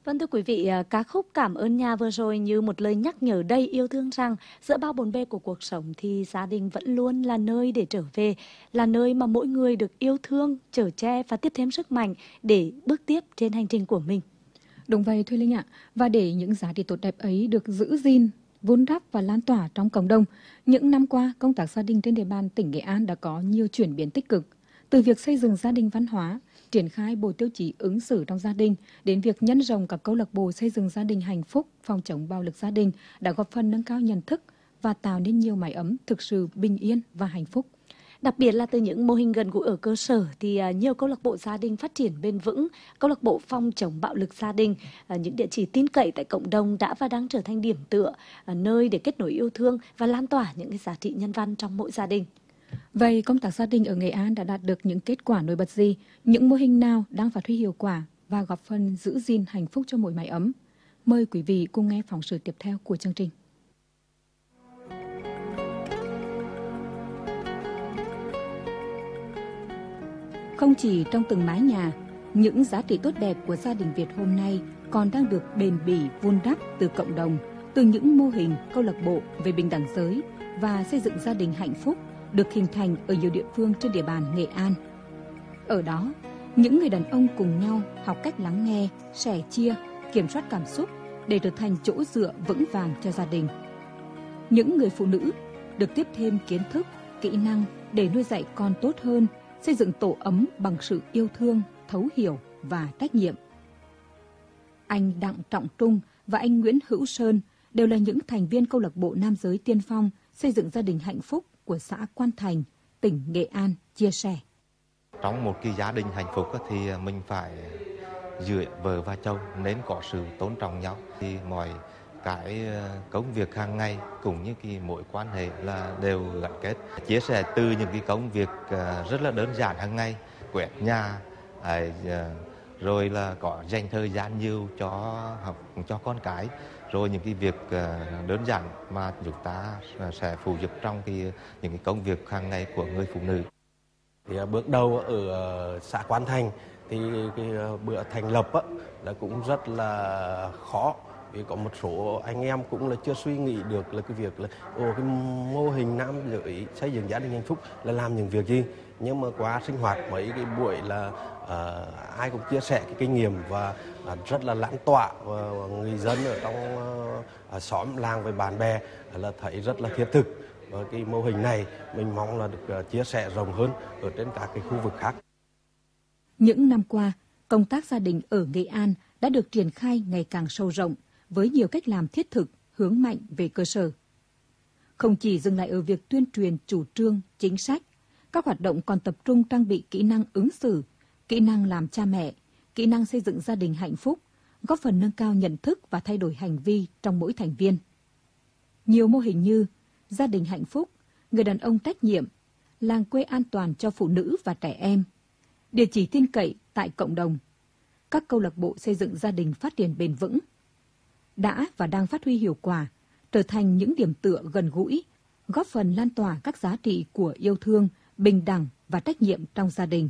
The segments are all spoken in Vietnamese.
Vâng, thưa quý vị, ca khúc Cảm ơn nhà vừa rồi như một lời nhắc nhở đầy yêu thương rằng giữa bao bộn bề của cuộc sống thì gia đình vẫn luôn là nơi để trở về, là nơi mà mỗi người được yêu thương, chở che và tiếp thêm sức mạnh để bước tiếp trên hành trình của mình. Đúng vậy Thùy Linh ạ, và để những giá trị tốt đẹp ấy được giữ gìn, vun đắp và lan tỏa trong cộng đồng, những năm qua công tác gia đình trên địa bàn tỉnh Nghệ An đã có nhiều chuyển biến tích cực. Từ việc xây dựng gia đình văn hóa, triển khai bộ tiêu chí ứng xử trong gia đình, đến việc nhân rộng các câu lạc bộ xây dựng gia đình hạnh phúc, phòng chống bạo lực gia đình đã góp phần nâng cao nhận thức và tạo nên nhiều mái ấm thực sự bình yên và hạnh phúc. Đặc biệt là từ những mô hình gần gũi ở cơ sở thì nhiều câu lạc bộ gia đình phát triển bền vững, câu lạc bộ phòng chống bạo lực gia đình, những địa chỉ tin cậy tại cộng đồng đã và đang trở thành điểm tựa, nơi để kết nối yêu thương và lan tỏa những cái giá trị nhân văn trong mỗi gia đình. Vậy công tác gia đình ở Nghệ An đã đạt được những kết quả nổi bật gì? Những mô hình nào đang phát huy hiệu quả và góp phần giữ gìn hạnh phúc cho mỗi mái ấm? Mời quý vị cùng nghe phóng sự tiếp theo của chương trình. Không chỉ trong từng mái nhà, những giá trị tốt đẹp của gia đình Việt hôm nay còn đang được bền bỉ vun đắp từ cộng đồng, từ những mô hình câu lạc bộ về bình đẳng giới và xây dựng gia đình hạnh phúc được hình thành ở nhiều địa phương trên địa bàn Nghệ An. Ở đó, những người đàn ông cùng nhau học cách lắng nghe, sẻ chia, kiểm soát cảm xúc để trở thành chỗ dựa vững vàng cho gia đình. Những người phụ nữ được tiếp thêm kiến thức, kỹ năng để nuôi dạy con tốt hơn, xây dựng tổ ấm bằng sự yêu thương, thấu hiểu và trách nhiệm. Anh Đặng Trọng Trung và anh Nguyễn Hữu Sơn đều là những thành viên câu lạc bộ nam giới tiên phong xây dựng gia đình hạnh phúc của xã Quan Thành, tỉnh Nghệ An chia sẻ. Trong một cái gia đình hạnh phúc thì mình phải giữa vợ và chồng nên có sự tôn trọng nhau, thì mọi cái công việc hàng ngày cũng như cái mối quan hệ là đều gắn kết, chia sẻ từ những cái công việc rất là đơn giản hàng ngày, quét nhà, rồi là có dành thời gian nhiều cho học cho con cái, rồi những cái việc đơn giản mà chúng ta sẽ phụ giúp trong những cái công việc hàng ngày của người phụ nữ. Thì bước đầu ở xã Quan Thành thì cái bữa thành lập là cũng rất là khó, vì có một số anh em cũng là chưa suy nghĩ được là cái việc là cái mô hình nam giới xây dựng gia đình hạnh phúc là làm những việc gì. Nhưng mà qua sinh hoạt mấy cái buổi là ai cũng chia sẻ cái kinh nghiệm và rất là lan tỏa, và người dân ở trong xóm làng với bạn bè là thấy rất là thiết thực. Và cái mô hình này mình mong là được chia sẻ rộng hơn ở trên các cái khu vực khác. Những năm qua, công tác gia đình ở Nghệ An đã được triển khai ngày càng sâu rộng với nhiều cách làm thiết thực, hướng mạnh về cơ sở. Không chỉ dừng lại ở việc tuyên truyền chủ trương, chính sách, các hoạt động còn tập trung trang bị kỹ năng ứng xử, kỹ năng làm cha mẹ, kỹ năng xây dựng gia đình hạnh phúc, góp phần nâng cao nhận thức và thay đổi hành vi trong mỗi thành viên. Nhiều mô hình như gia đình hạnh phúc, người đàn ông trách nhiệm, làng quê an toàn cho phụ nữ và trẻ em, địa chỉ tin cậy tại cộng đồng, các câu lạc bộ xây dựng gia đình phát triển bền vững, đã và đang phát huy hiệu quả, trở thành những điểm tựa gần gũi, góp phần lan tỏa các giá trị của yêu thương, bình đẳng và trách nhiệm trong gia đình.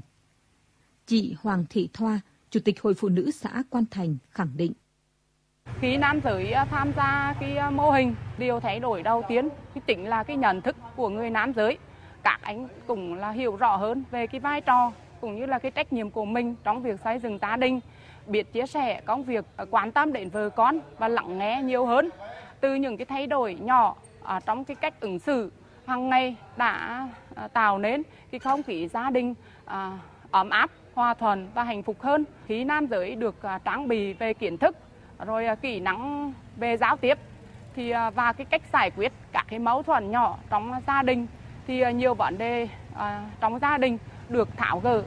Chị Hoàng Thị Thoa, Chủ tịch Hội Phụ nữ xã Quan Thành khẳng định. Khi nam giới tham gia cái mô hình, điều thay đổi đầu tiên thì chính là cái nhận thức của người nam giới. Các anh cũng là hiểu rõ hơn về cái vai trò cũng như là cái trách nhiệm của mình trong việc xây dựng gia đình, biết chia sẻ công việc, quan tâm đến vợ con và lắng nghe nhiều hơn. Từ những cái thay đổi nhỏ trong cái cách ứng xử hàng ngày đã tạo nên cái không khí gia đình ấm áp, hòa thuận và hạnh phúc hơn. Khi nam giới được trang bị về kiến thức, rồi kỹ năng về giao tiếp thì và cái cách giải quyết các cái mâu thuẫn nhỏ trong gia đình thì nhiều vấn đề trong gia đình được tháo gỡ.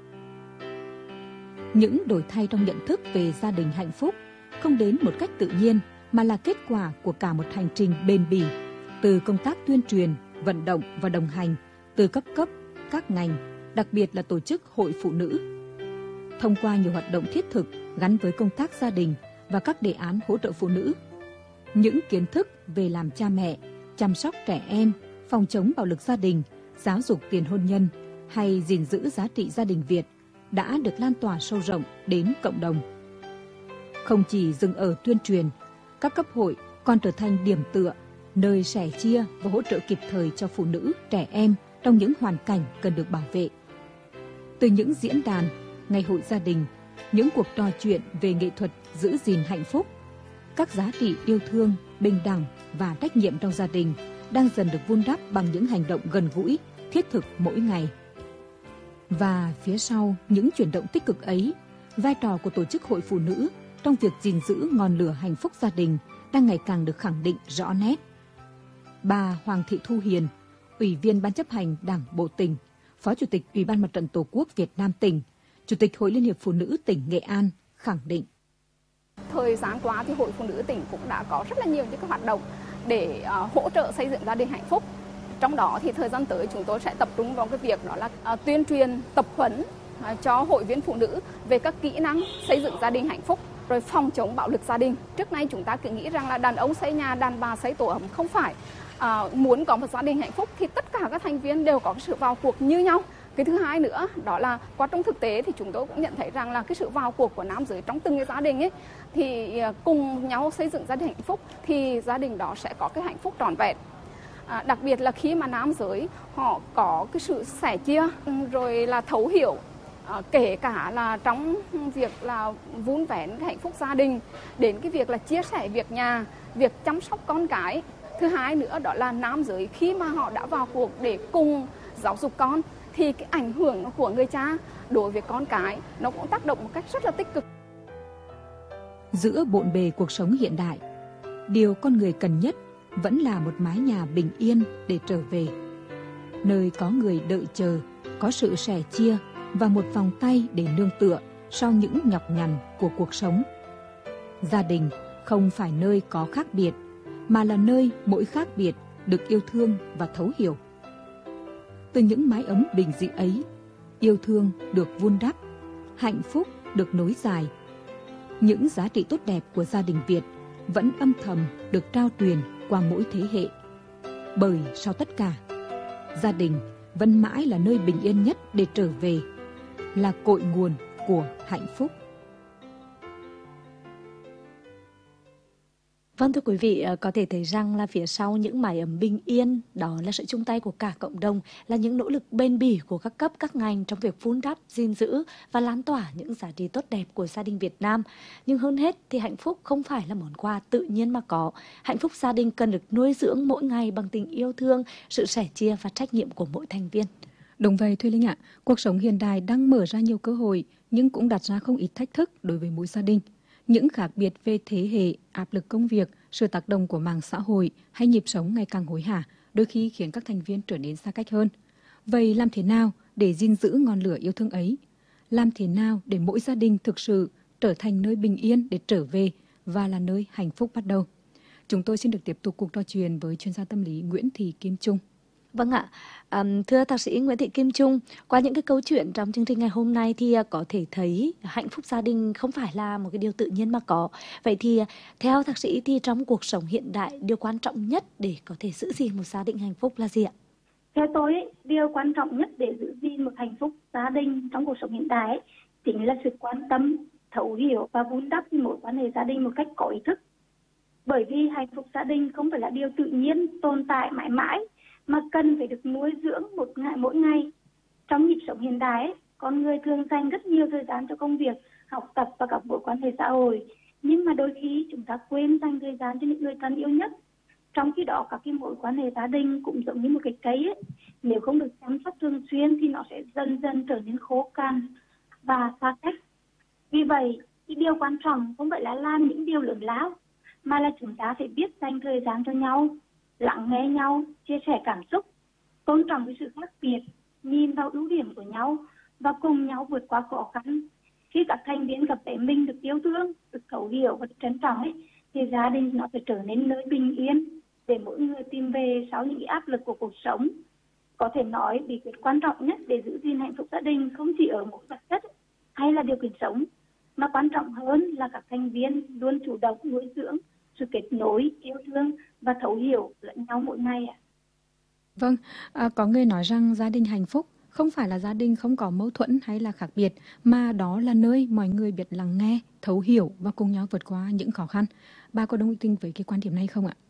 Những đổi thay trong nhận thức về gia đình hạnh phúc không đến một cách tự nhiên mà là kết quả của cả một hành trình bền bỉ, từ công tác tuyên truyền, vận động và đồng hành từ các cấp, các ngành, đặc biệt là tổ chức hội phụ nữ. Thông qua nhiều hoạt động thiết thực gắn với công tác gia đình và các đề án hỗ trợ phụ nữ, những kiến thức về làm cha mẹ, chăm sóc trẻ em, phòng chống bạo lực gia đình, giáo dục tiền hôn nhân hay gìn giữ giá trị gia đình Việt đã được lan tỏa sâu rộng đến cộng đồng. Không chỉ dừng ở tuyên truyền, các cấp hội còn trở thành điểm tựa, nơi sẻ chia và hỗ trợ kịp thời cho phụ nữ, trẻ em trong những hoàn cảnh cần được bảo vệ. Từ những diễn đàn, ngày hội gia đình, những cuộc trò chuyện về nghệ thuật giữ gìn hạnh phúc, các giá trị yêu thương, bình đẳng và trách nhiệm trong gia đình đang dần được vun đắp bằng những hành động gần gũi, thiết thực mỗi ngày. Và phía sau những chuyển động tích cực ấy, vai trò của Tổ chức Hội Phụ Nữ trong việc gìn giữ ngọn lửa hạnh phúc gia đình đang ngày càng được khẳng định rõ nét. Bà Hoàng Thị Thu Hiền, Ủy viên Ban chấp hành Đảng Bộ tỉnh, Phó Chủ tịch Ủy ban Mặt trận Tổ quốc Việt Nam tỉnh, Chủ tịch Hội Liên hiệp Phụ nữ tỉnh Nghệ An khẳng định. Thời gian qua thì Hội Phụ nữ tỉnh cũng đã có rất là nhiều những cái hoạt động để hỗ trợ xây dựng gia đình hạnh phúc. Trong đó thì thời gian tới chúng tôi sẽ tập trung vào cái việc đó là tuyên truyền, tập huấn cho hội viên phụ nữ về các kỹ năng xây dựng gia đình hạnh phúc, rồi phòng chống bạo lực gia đình. Trước nay chúng ta cứ nghĩ rằng là đàn ông xây nhà, đàn bà xây tổ ấm, không phải. Muốn có một gia đình hạnh phúc thì tất cả các thành viên đều có sự vào cuộc như nhau. Cái thứ hai nữa đó là qua trong thực tế thì chúng tôi cũng nhận thấy rằng là cái sự vào cuộc của nam giới trong từng cái gia đình ấy thì cùng nhau xây dựng gia đình hạnh phúc thì gia đình đó sẽ có cái hạnh phúc trọn vẹn. Đặc biệt là khi mà nam giới họ có cái sự sẻ chia rồi là thấu hiểu, kể cả là trong việc là vun vén cái hạnh phúc gia đình, đến cái việc là chia sẻ việc nhà, việc chăm sóc con cái. Thứ hai nữa đó là nam giới khi mà họ đã vào cuộc để cùng giáo dục con thì cái ảnh hưởng của người cha đối với con cái nó cũng tác động một cách rất là tích cực. Giữa bộn bề cuộc sống hiện đại, điều con người cần nhất vẫn là một mái nhà bình yên để trở về. Nơi có người đợi chờ, có sự sẻ chia và một vòng tay để nương tựa sau những nhọc nhằn của cuộc sống. Gia đình không phải nơi có khác biệt, mà là nơi mỗi khác biệt được yêu thương và thấu hiểu. Từ những mái ấm bình dị ấy, yêu thương được vun đắp, hạnh phúc được nối dài. Những giá trị tốt đẹp của gia đình Việt vẫn âm thầm được trao truyền qua mỗi thế hệ. Bởi sau tất cả, gia đình vẫn mãi là nơi bình yên nhất để trở về, là cội nguồn của hạnh phúc. Vâng, thưa quý vị, có thể thấy rằng là phía sau những mái ấm bình yên, đó là sự chung tay của cả cộng đồng, là những nỗ lực bền bỉ của các cấp, các ngành trong việc vun đắp, gìn giữ và lan tỏa những giá trị tốt đẹp của gia đình Việt Nam. Nhưng hơn hết thì hạnh phúc không phải là món quà tự nhiên mà có. Hạnh phúc gia đình cần được nuôi dưỡng mỗi ngày bằng tình yêu thương, sự sẻ chia và trách nhiệm của mỗi thành viên. Đúng vậy Thùy Linh ạ, cuộc sống hiện đại đang mở ra nhiều cơ hội nhưng cũng đặt ra không ít thách thức đối với mỗi gia đình. Những khác biệt về thế hệ, áp lực công việc, sự tác động của mạng xã hội hay nhịp sống ngày càng hối hả đôi khi khiến các thành viên trở nên xa cách hơn. Vậy làm thế nào để gìn giữ ngọn lửa yêu thương ấy? Làm thế nào để mỗi gia đình thực sự trở thành nơi bình yên để trở về và là nơi hạnh phúc bắt đầu? Chúng tôi xin được tiếp tục cuộc trò chuyện với chuyên gia tâm lý Nguyễn Thị Kim Trung. Vâng ạ, thưa thạc sĩ Nguyễn Thị Kim Trung, qua những cái câu chuyện trong chương trình ngày hôm nay thì có thể thấy hạnh phúc gia đình không phải là một cái điều tự nhiên mà có. Vậy thì theo thạc sĩ thì trong cuộc sống hiện đại, điều quan trọng nhất để có thể giữ gìn một gia đình hạnh phúc là gì ạ? Theo tôi, điều quan trọng nhất để giữ gìn một hạnh phúc gia đình trong cuộc sống hiện đại chính là sự quan tâm, thấu hiểu và vun đắp mối quan hệ gia đình một cách có ý thức. Bởi vì hạnh phúc gia đình không phải là điều tự nhiên tồn tại mãi mãi, mà cần phải được nuôi dưỡng mỗi ngày. Trong nhịp sống hiện đại, con người thường dành rất nhiều thời gian cho công việc, học tập và các mối quan hệ xã hội. Nhưng mà đôi khi chúng ta quên dành thời gian cho những người thân yêu nhất. Trong khi đó, các cái mối quan hệ gia đình cũng giống như một cái cây ấy. Nếu không được chăm sóc thường xuyên thì nó sẽ dần dần trở nên khô cằn và xa cách. Vì vậy, cái điều quan trọng không phải là làm những điều lớn lao, mà là chúng ta phải biết dành thời gian cho nhau, lắng nghe nhau, chia sẻ cảm xúc, tôn trọng cái sự khác biệt, nhìn vào ưu điểm của nhau và cùng nhau vượt qua khó khăn. Khi các thành viên gặp thấy mình được yêu thương, được thấu hiểu và được trân trọng ấy, thì gia đình nó sẽ trở nên nơi bình yên để mỗi người tìm về sau những cái áp lực của cuộc sống. Có thể nói bí quyết quan trọng nhất để giữ gìn hạnh phúc gia đình không chỉ ở mỗi vật chất hay là điều kiện sống, mà quan trọng hơn là các thành viên luôn chủ động nuôi dưỡng sự kết nối, yêu thương và thấu hiểu lẫn nhau mỗi ngày. Vâng, có người nói rằng gia đình hạnh phúc không phải là gia đình không có mâu thuẫn hay là khác biệt, mà đó là nơi mọi người biết lắng nghe, thấu hiểu và cùng nhau vượt qua những khó khăn. Bà có đồng tình với cái quan điểm này không ạ?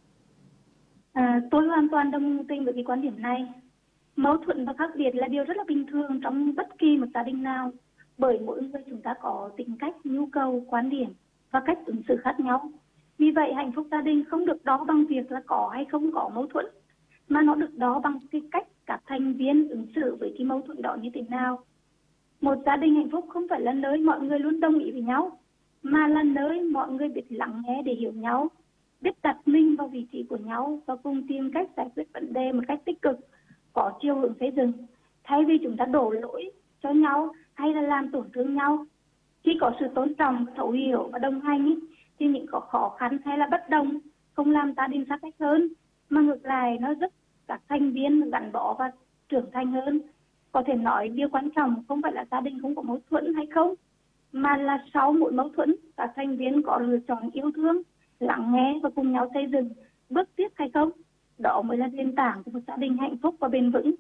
Tôi hoàn toàn đồng tình với cái quan điểm này. Mâu thuẫn và khác biệt là điều rất là bình thường trong bất kỳ một gia đình nào, bởi mỗi người chúng ta có tính cách, nhu cầu, quan điểm và cách ứng xử khác nhau. Vì vậy hạnh phúc gia đình không được đo bằng việc là có hay không có mâu thuẫn, mà nó được đo bằng cái cách các thành viên ứng xử với cái mâu thuẫn đó như thế nào. Một gia đình hạnh phúc không phải là nơi mọi người luôn đồng ý với nhau, mà là nơi mọi người biết lắng nghe để hiểu nhau, biết đặt mình vào vị trí của nhau và cùng tìm cách giải quyết vấn đề một cách tích cực, có chiều hướng xây dựng, thay vì chúng ta đổ lỗi cho nhau hay là làm tổn thương nhau. Khi có sự tôn trọng, thấu hiểu và đồng hành thì những khó khăn hay là bất đồng không làm gia đình xa cách hơn, mà ngược lại nó giúp các thành viên gắn bó và trưởng thành hơn. Có thể nói điều quan trọng không phải là gia đình không có mâu thuẫn hay không, mà là sau mỗi mâu thuẫn các thành viên có lựa chọn yêu thương, lắng nghe và cùng nhau xây dựng bước tiếp hay không. Đó mới là nền tảng của một gia đình hạnh phúc và bền vững.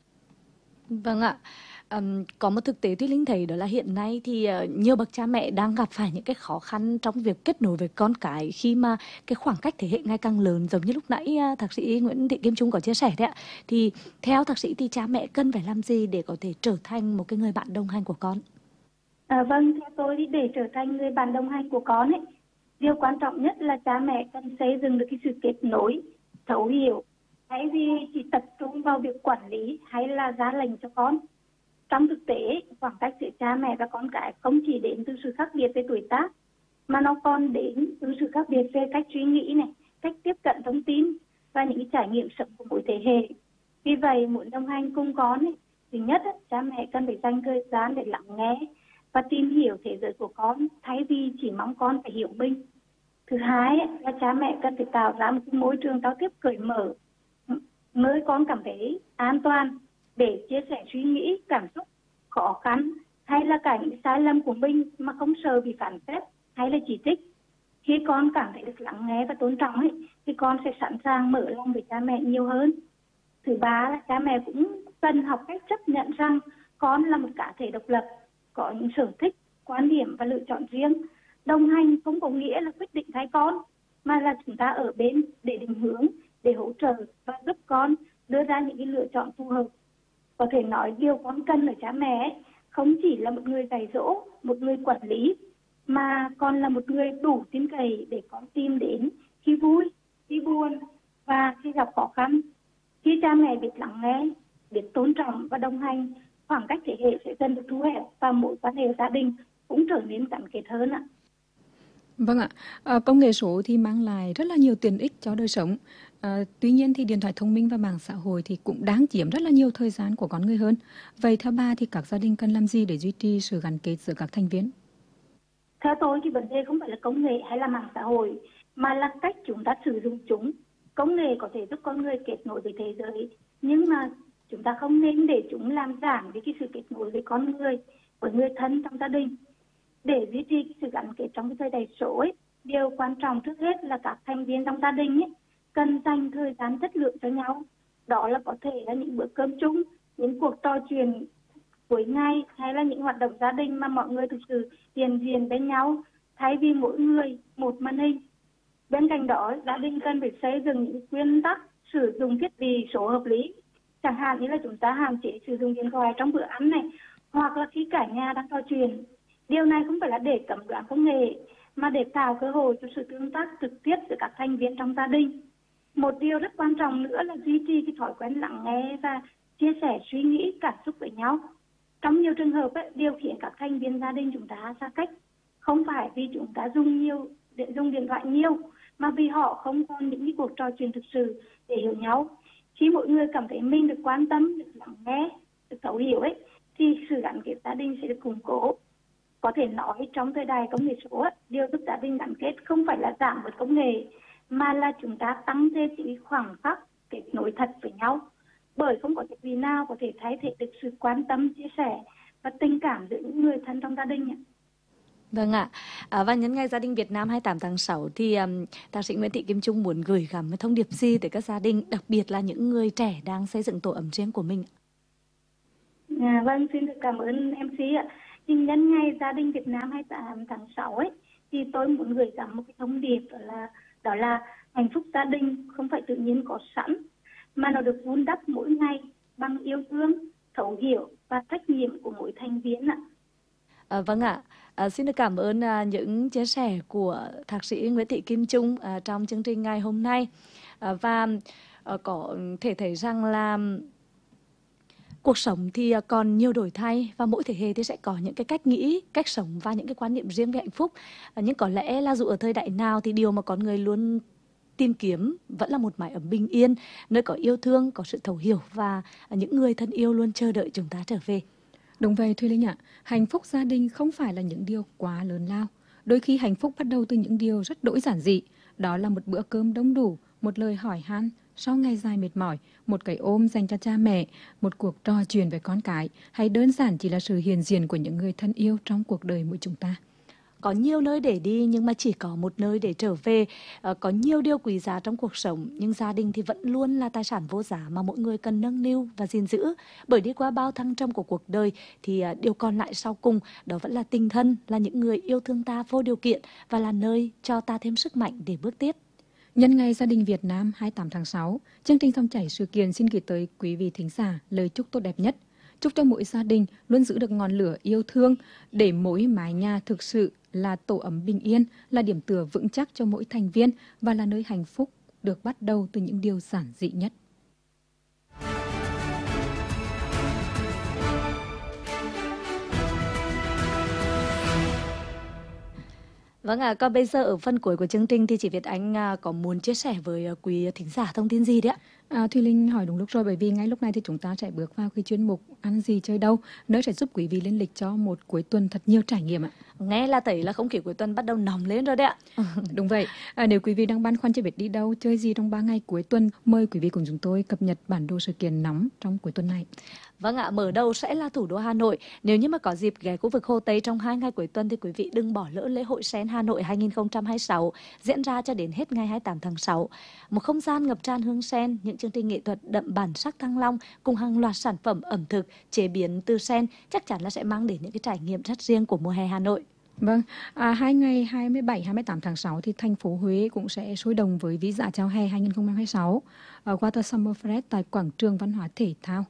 Vâng ạ. Có một thực tế Thúy Linh thấy đó là hiện nay thì nhiều bậc cha mẹ đang gặp phải những cái khó khăn trong việc kết nối với con cái khi mà cái khoảng cách thế hệ ngày càng lớn, giống như lúc nãy thạc sĩ Nguyễn Thị Kim Trung có chia sẻ đấy ạ. Thì theo thạc sĩ thì cha mẹ cần phải làm gì để có thể trở thành một cái người bạn đồng hành của con? Vâng, theo tôi thì để trở thành người bạn đồng hành của con điều quan trọng nhất là cha mẹ cần xây dựng được cái sự kết nối, thấu hiểu, thay vì chỉ tập trung vào việc quản lý hay là ra lệnh cho con. Trong thực tế, khoảng cách giữa cha mẹ và con cái không chỉ đến từ sự khác biệt về tuổi tác, mà nó còn đến từ sự khác biệt về cách suy nghĩ này, cách tiếp cận thông tin và những trải nghiệm sống của mỗi thế hệ. Vì vậy, muốn đồng hành cùng con, thứ nhất, cha mẹ cần phải dành thời gian để lắng nghe và tìm hiểu thế giới của con, thay vì chỉ mong con phải hiểu mình. Thứ hai là cha mẹ cần phải tạo ra một môi trường giao tiếp cởi mở, nơi con cảm thấy an toàn để chia sẻ suy nghĩ, cảm xúc, khó khăn hay là cả những sai lầm của mình mà không sợ bị phản xét hay là chỉ trích. Khi con cảm thấy được lắng nghe và tôn trọng thì con sẽ sẵn sàng mở lòng với cha mẹ nhiều hơn. Thứ ba là cha mẹ cũng cần học cách chấp nhận rằng con là một cá thể độc lập, có những sở thích, quan điểm và lựa chọn riêng. Đồng hành không có nghĩa là quyết định thay con, mà là chúng ta ở bên để định hướng, để hỗ trợ và giúp con đưa ra những cái lựa chọn phù hợp. Có thể nói điều con cần ở cha mẹ không chỉ là một người dạy dỗ, một người quản lý, mà còn là một người đủ tin cậy để con tìm đến khi vui, khi buồn và khi gặp khó khăn. Khi cha mẹ biết lắng nghe, biết tôn trọng và đồng hành, khoảng cách thế hệ sẽ dần được thu hẹp và mối quan hệ gia đình cũng trở nên gắn kết hơn ạ. Vâng ạ, công nghệ số thì mang lại rất là nhiều tiện ích cho đời sống. Tuy nhiên thì điện thoại thông minh và mạng xã hội thì cũng đang chiếm rất là nhiều thời gian của con người hơn. Vậy theo bà thì các gia đình cần làm gì để duy trì sự gắn kết giữa các thành viên? Theo tôi thì vấn đề không phải là công nghệ hay là mạng xã hội, mà là cách chúng ta sử dụng chúng. Công nghệ có thể giúp con người kết nối với thế giới, nhưng mà chúng ta không nên để chúng làm giảm đi cái sự kết nối với con người, với người thân trong gia đình. Để duy trì cái sự gắn kết trong cái thời đại số điều quan trọng trước hết là các thành viên trong gia đình cần dành thời gian chất lượng cho nhau. Đó là có thể là những bữa cơm chung, những cuộc trò chuyện cuối ngày hay là những hoạt động gia đình mà mọi người thực sự hiện diện bên nhau, thay vì mỗi người một màn hình. Bên cạnh đó, gia đình cần phải xây dựng những nguyên tắc sử dụng thiết bị số hợp lý. Chẳng hạn như là chúng ta hạn chế sử dụng điện thoại trong bữa ăn này, hoặc là khi cả nhà đang trò chuyện. Điều này không phải là để cấm đoán công nghệ, mà để tạo cơ hội cho sự tương tác trực tiếp giữa các thành viên trong gia đình. Một điều rất quan trọng nữa là duy trì cái thói quen lắng nghe và chia sẻ suy nghĩ, cảm xúc với nhau. Trong nhiều trường hợp, điều khiến các thành viên gia đình chúng ta xa cách không phải vì chúng ta dùng điện thoại nhiều, mà vì họ không còn những cái cuộc trò chuyện thực sự để hiểu nhau. Khi mỗi người cảm thấy mình được quan tâm, được lắng nghe, được thấu hiểu thì sự gắn kết gia đình sẽ được củng cố. Có thể nói trong thời đại công nghệ số, điều giúp gia đình gắn kết không phải là giảm bớt công nghệ, mà là chúng ta tăng thêm những khoảng khắc kết nối thật với nhau. Bởi không có thiết bị nào có thể thay thế được sự quan tâm, chia sẻ và tình cảm giữa những người thân trong gia đình. Vâng ạ. Và nhân ngày Gia đình Việt Nam 28 tháng 6 thì thạc sĩ Nguyễn Thị Kim Trung muốn gửi gắm thông điệp gì tới các gia đình, đặc biệt là những người trẻ đang xây dựng tổ ấm riêng của mình? Vâng, xin được cảm ơn MC ạ. Nhưng nhân ngày Gia đình Việt Nam 28 tháng 6 ấy, thì tôi muốn gửi gắm một cái thông điệp đó là hạnh phúc gia đình không phải tự nhiên có sẵn, mà nó được vun đắp mỗi ngày bằng yêu thương, thấu hiểu và trách nhiệm của mỗi thành viên ạ. Vâng ạ. Xin được cảm ơn những chia sẻ của Thạc sĩ Nguyễn Thị Kim Trung trong chương trình ngày hôm nay. Và có thể thấy rằng là cuộc sống thì còn nhiều đổi thay và mỗi thế hệ thì sẽ có những cái cách nghĩ, cách sống và những cái quan niệm riêng về hạnh phúc. Nhưng có lẽ là dù ở thời đại nào thì điều mà con người luôn tìm kiếm vẫn là một mái ấm bình yên, nơi có yêu thương, có sự thấu hiểu và những người thân yêu luôn chờ đợi chúng ta trở về. Đúng vậy Thùy Linh ạ, hạnh phúc gia đình không phải là những điều quá lớn lao. Đôi khi hạnh phúc bắt đầu từ những điều rất đỗi giản dị. Đó là một bữa cơm đông đủ, một lời hỏi han sau ngày dài mệt mỏi, một cái ôm dành cho cha mẹ, một cuộc trò chuyện với con cái, hay đơn giản chỉ là sự hiện diện của những người thân yêu trong cuộc đời mỗi chúng ta. Có nhiều nơi để đi nhưng mà chỉ có một nơi để trở về. Có nhiều điều quý giá trong cuộc sống, nhưng gia đình thì vẫn luôn là tài sản vô giá mà mỗi người cần nâng niu và gìn giữ. Bởi đi qua bao thăng trầm của cuộc đời thì điều còn lại sau cùng đó vẫn là tình thân, là những người yêu thương ta vô điều kiện và là nơi cho ta thêm sức mạnh để bước tiếp. Nhân ngày Gia đình Việt Nam 28 tháng 6, chương trình Dòng chảy sự kiện xin gửi tới quý vị thính giả lời chúc tốt đẹp nhất. Chúc cho mỗi gia đình luôn giữ được ngọn lửa yêu thương, để mỗi mái nhà thực sự là tổ ấm bình yên, là điểm tựa vững chắc cho mỗi thành viên và là nơi hạnh phúc được bắt đầu từ những điều giản dị nhất. Vâng ạ, còn bây giờ ở phần cuối của chương trình thì chị Việt Anh có muốn chia sẻ với quý thính giả thông tin gì đấy ạ? Thùy Linh hỏi đúng lúc rồi, bởi vì ngay lúc này thì chúng ta sẽ bước vào cái chuyên mục Ăn gì chơi đâu, nơi sẽ giúp quý vị lên lịch cho một cuối tuần thật nhiều trải nghiệm ạ. Nghe là thấy là không khí cuối tuần bắt đầu nóng lên rồi đấy ạ. Đúng vậy, nếu quý vị đang băn khoăn chưa biết đi đâu, chơi gì trong 3 ngày cuối tuần, mời quý vị cùng chúng tôi cập nhật bản đồ sự kiện nóng trong cuối tuần này. Vâng ạ, mở đầu sẽ là thủ đô Hà Nội. Nếu như mà có dịp ghé khu vực Hồ Tây trong 2 ngày cuối tuần thì quý vị đừng bỏ lỡ lễ hội Sen Hà Nội 2026 diễn ra cho đến hết ngày 28 tháng 6. Một không gian ngập tràn hương sen, những chương trình nghệ thuật đậm bản sắc Thăng Long cùng hàng loạt sản phẩm ẩm thực chế biến từ sen chắc chắn là sẽ mang đến những cái trải nghiệm rất riêng của mùa hè Hà Nội. Vâng, 2 ngày 27-28 tháng 6 thì thành phố Huế cũng sẽ sôi động với Vĩ Dạ Chào Hè 2026 ở Water Summer Fest tại Quảng trường Văn hóa Thể thao.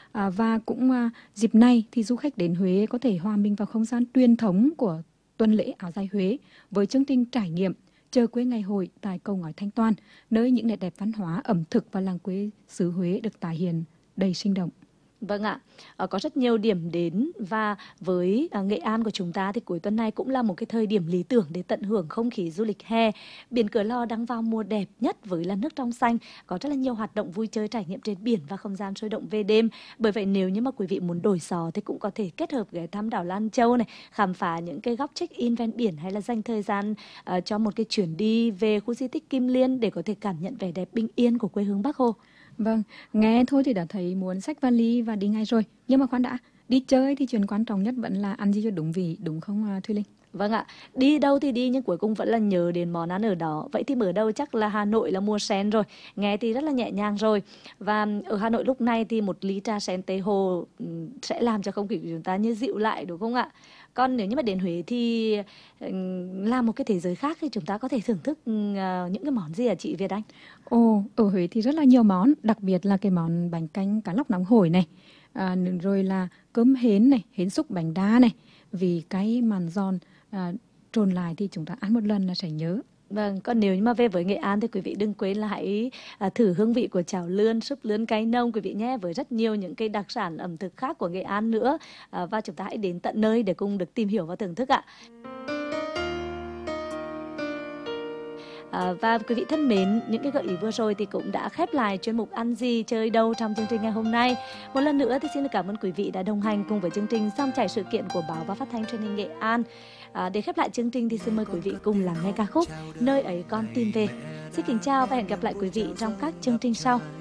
Và cũng dịp này thì du khách đến Huế có thể hòa mình vào không gian truyền thống của tuần lễ áo dài Huế với chương trình trải nghiệm Chờ quê ngày hội tại cầu ngói Thanh Toàn, nơi những nét đẹp văn hóa, ẩm thực và làng quê xứ Huế được tái hiện đầy sinh động. Vâng ạ, có rất nhiều điểm đến và với Nghệ An của chúng ta thì cuối tuần này cũng là một cái thời điểm lý tưởng để tận hưởng không khí du lịch hè. Biển Cửa Lò đang vào mùa đẹp nhất với làn nước trong xanh, có rất là nhiều hoạt động vui chơi trải nghiệm trên biển và không gian sôi động về đêm. Bởi vậy nếu như mà quý vị muốn đổi gió thì cũng có thể kết hợp ghé thăm đảo Lan Châu này, khám phá những cái góc check-in ven biển hay là dành thời gian cho một cái chuyến đi về khu di tích Kim Liên để có thể cảm nhận vẻ đẹp bình yên của quê hương Bắc Hồ. Vâng, nghe thôi thì đã thấy muốn xách vali và đi ngay rồi. Nhưng mà khoan đã, đi chơi thì chuyện quan trọng nhất vẫn là ăn gì cho đúng vị, đúng không Thùy Linh? Vâng ạ, đi đâu thì đi nhưng cuối cùng vẫn là nhớ đến món ăn ở đó. Vậy thì mở đầu chắc là Hà Nội là mùa sen rồi. Nghe thì rất là nhẹ nhàng rồi. Và ở Hà Nội lúc này thì một ly trà sen Tây Hồ sẽ làm cho không khí của chúng ta như dịu lại đúng không ạ? Còn nếu như mà đến Huế thì là một cái thế giới khác thì chúng ta có thể thưởng thức những cái món gì hả chị Việt Anh? Ở Huế thì rất là nhiều món, đặc biệt là cái món bánh canh cá lóc nóng hổi này, rồi là cơm hến này, hến xúc bánh đa này, vì cái màn giòn trồn lại thì chúng ta ăn một lần là sẽ nhớ. Vâng, còn nếu như mà về với Nghệ An thì quý vị đừng quên là hãy thử hương vị của chảo lươn, súp lươn cay nông quý vị nhé, với rất nhiều những cái đặc sản ẩm thực khác của Nghệ An nữa. Và chúng ta hãy đến tận nơi để cùng được tìm hiểu và thưởng thức ạ. Và quý vị thân mến, những cái gợi ý vừa rồi thì cũng đã khép lại chuyên mục Ăn gì chơi đâu trong chương trình ngày hôm nay. Một lần nữa thì xin được cảm ơn quý vị đã đồng hành cùng với chương trình Dòng chảy sự kiện của Báo và Phát thanh Truyền hình Nghệ An. Để khép lại chương trình thì xin mời quý vị cùng lắng nghe ca khúc Nơi ấy con tìm về. Xin kính chào và hẹn gặp lại quý vị trong các chương trình sau.